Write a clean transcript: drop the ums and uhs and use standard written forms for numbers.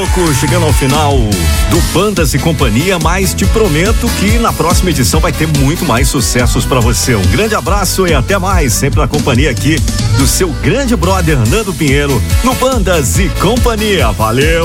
louco, chegando ao final do Bandas e Companhia, mas te prometo que na próxima edição vai ter muito mais sucessos pra você. Um grande abraço e até mais, sempre na companhia aqui do seu grande brother Nando Pinheiro, no Bandas e Companhia. Valeu!